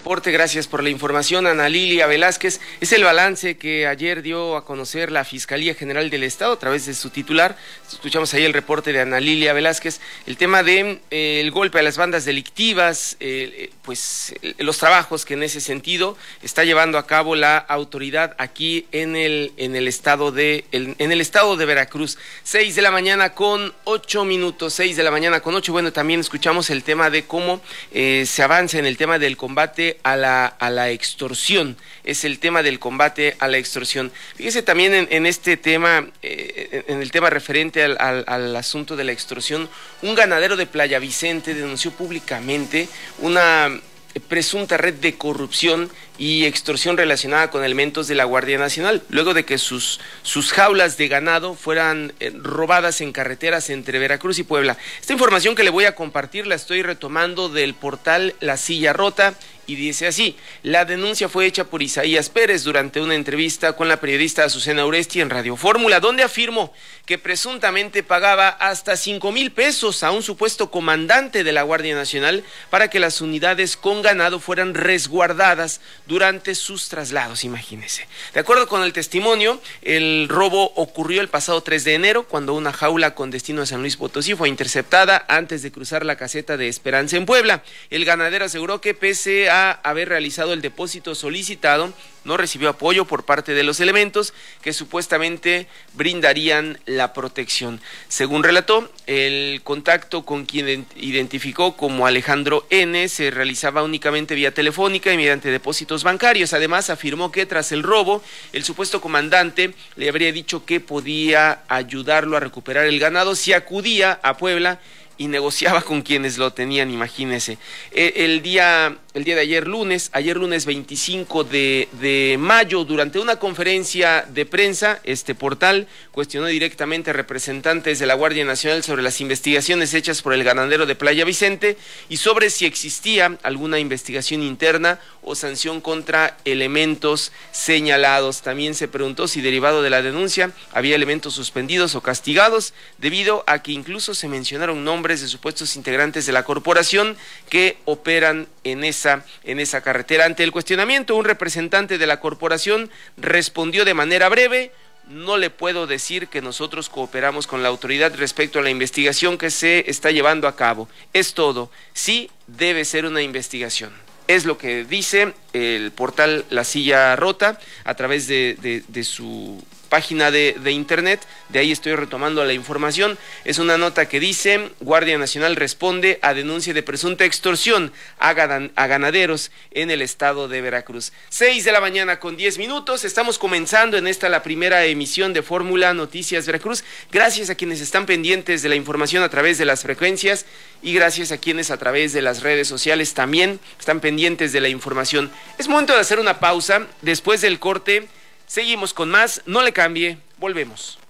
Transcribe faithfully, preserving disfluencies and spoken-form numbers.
reporte, gracias por la información, Ana Lilia Velázquez. Es el balance que ayer dio a conocer la Fiscalía General del Estado a través de su titular. Escuchamos ahí el reporte de Ana Lilia Velázquez, el tema de eh, el golpe a las bandas delictivas, eh, pues eh, los trabajos que en ese sentido está llevando a cabo la autoridad aquí en el en el estado de el, en el estado de Veracruz. Seis de la mañana con ocho minutos, seis de la mañana con ocho. Bueno, también escuchamos el tema de cómo eh, se avanza en el tema del combate a la a la extorsión. Es el tema del combate a la extorsión. Fíjese también en, en este tema, eh, en el tema referente al, al, al asunto de la extorsión, un ganadero de Playa Vicente denunció públicamente una presunta red de corrupción y extorsión relacionada con elementos de la Guardia Nacional, luego de que sus, sus jaulas de ganado fueran eh, robadas en carreteras entre Veracruz y Puebla. Esta información que le voy a compartir la estoy retomando del portal La Silla Rota y dice así: la denuncia fue hecha por Isaías Pérez durante una entrevista con la periodista Azucena Uresti en Radio Fórmula, donde afirmó que presuntamente pagaba hasta cinco mil pesos a un supuesto comandante de la Guardia Nacional para que las unidades con ganado fueran resguardadas durante sus traslados, imagínese. De acuerdo con el testimonio, el robo ocurrió el pasado tres de enero, cuando una jaula con destino a San Luis Potosí fue interceptada antes de cruzar la caseta de Esperanza en Puebla. El ganadero aseguró que pese a haber realizado el depósito solicitado, no recibió apoyo por parte de los elementos que supuestamente brindarían la protección. Según relató, el contacto con quien identificó como Alejandro N. se realizaba únicamente vía telefónica y mediante depósitos bancarios. Además, afirmó que tras el robo, el supuesto comandante le habría dicho que podía ayudarlo a recuperar el ganado si acudía a Puebla y negociaba con quienes lo tenían, imagínese. El, el día el día de ayer lunes, ayer lunes veinticinco de, de mayo, durante una conferencia de prensa, este portal cuestionó directamente a representantes de la Guardia Nacional sobre las investigaciones hechas por el ganadero de Playa Vicente y sobre si existía alguna investigación interna o sanción contra elementos señalados. También se preguntó si derivado de la denuncia había elementos suspendidos o castigados, debido a que incluso se mencionaron nombres de supuestos integrantes de la corporación que operan en esa, en esa carretera. Ante el cuestionamiento, un representante de la corporación respondió de manera breve: no le puedo decir que nosotros cooperamos con la autoridad respecto a la investigación que se está llevando a cabo. Es todo. Sí, debe ser una investigación. Es lo que dice el portal La Silla Rota a través de, de, de su página de, de internet. De ahí estoy retomando la información. Es una nota que dice: Guardia Nacional responde a denuncia de presunta extorsión a, gan a ganaderos en el estado de Veracruz. Seis de la mañana con diez minutos. Estamos comenzando en esta la primera emisión de Fórmula Noticias Veracruz. Gracias a quienes están pendientes de la información a través de las frecuencias y gracias a quienes a través de las redes sociales también están pendientes de la información. Es momento de hacer una pausa. Después del corte seguimos con más. No le cambie, volvemos.